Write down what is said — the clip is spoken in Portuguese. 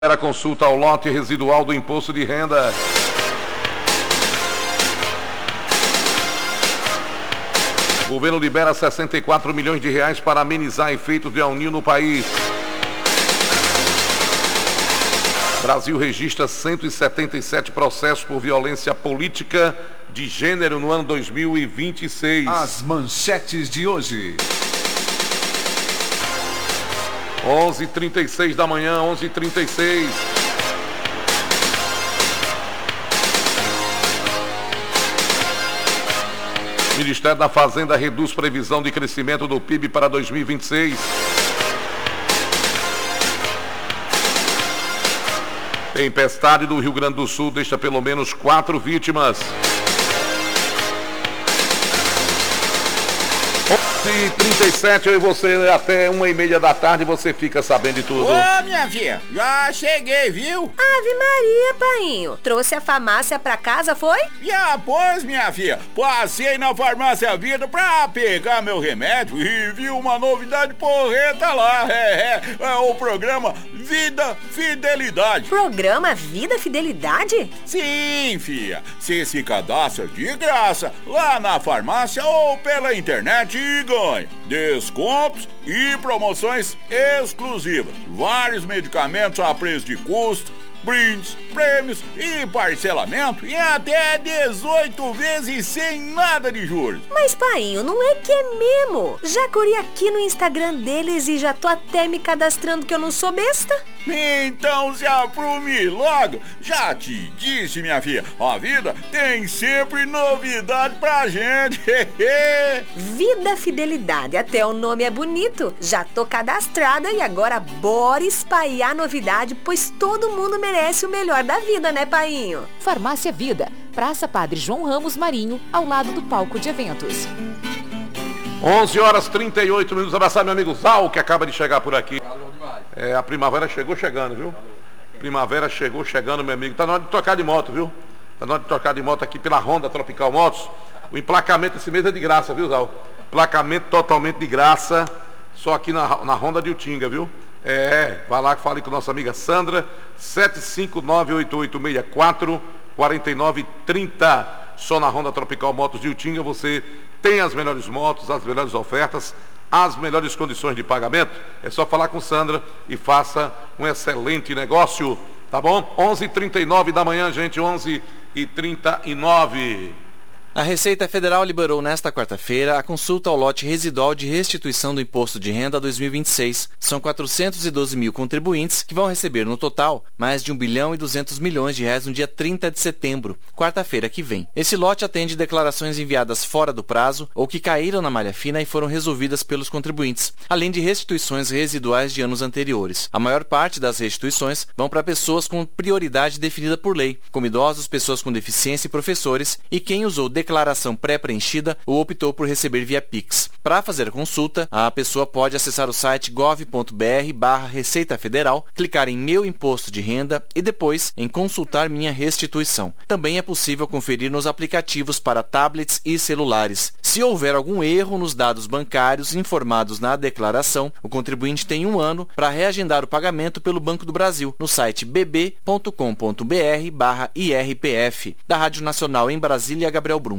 Era consulta ao lote residual do imposto de renda. O governo libera 64 milhões de reais para amenizar efeitos de El Niño no país. Brasil registra 177 processos por violência política de gênero no ano 2026. As manchetes de hoje. 11h36 da manhã, 11h36. Ministério da Fazenda reduz previsão de crescimento do PIB para 2026. Tempestade do Rio Grande do Sul deixa pelo menos 4 vítimas. 11h37, eu e você até 1h30 da tarde, você fica sabendo de tudo. Ô, minha filha, já cheguei, viu? Ave Maria, painho. Trouxe a farmácia pra casa, foi? Já, pois, minha filha. Passei na Farmácia Vida pra pegar meu remédio e vi uma novidade porreta lá. É o programa Vida Fidelidade. Programa Vida Fidelidade? Sim, filha. Você se cadastra de graça lá na farmácia ou pela internet e ganha descontos e promoções exclusivas. Vários medicamentos a preço de custo, brindes, prêmios e parcelamento em até 18 vezes sem nada de juros. Mas, painho, não é que é mesmo? Já corri aqui no Instagram deles e já tô até me cadastrando que eu não sou besta. Então se aprume logo. Já te disse, minha filha, a vida tem sempre novidade pra gente. Vida Fidelidade, até o nome é bonito. Já tô cadastrada e agora bora espalhar novidade, pois todo mundo merece o melhor da vida, né, painho? Farmácia Vida, Praça Padre João Ramos Marinho, ao lado do palco de eventos. 11h38. Abraçar meu amigo Zal, que acaba de chegar por aqui. A primavera chegou chegando, viu? Primavera chegou chegando, meu amigo. Tá na hora de trocar de moto, viu? Tá na hora de trocar de moto aqui pela Honda Tropical Motos. O emplacamento esse mês é de graça, viu, Zal? Emplacamento totalmente de graça. Só aqui na Honda de Utinga, viu? Vai lá que fale com nossa amiga Sandra. 75988644930. Só na Honda Tropical Motos de Utinga você tem as melhores motos, as melhores ofertas, as melhores condições de pagamento. É só falar com Sandra e faça um excelente negócio, tá bom? 11h39 da manhã, gente, 11h39. A Receita Federal liberou nesta quarta-feira a consulta ao lote residual de restituição do Imposto de Renda 2026. São 412 mil contribuintes que vão receber no total mais de 1 bilhão e 200 milhões de reais no dia 30 de setembro, quarta-feira que vem. Esse lote atende declarações enviadas fora do prazo ou que caíram na malha fina e foram resolvidas pelos contribuintes, além de restituições residuais de anos anteriores. A maior parte das restituições vão para pessoas com prioridade definida por lei, como idosos, pessoas com deficiência e professores, e quem usou declaração pré-preenchida ou optou por receber via Pix. Para fazer a consulta, a pessoa pode acessar o site gov.br/Receita Federal, clicar em Meu Imposto de Renda e depois em Consultar Minha Restituição. Também é possível conferir nos aplicativos para tablets e celulares. Se houver algum erro nos dados bancários informados na declaração, o contribuinte tem 1 ano para reagendar o pagamento pelo Banco do Brasil no site bb.com.br/IRPF. Da Rádio Nacional em Brasília, Gabriel Bruno.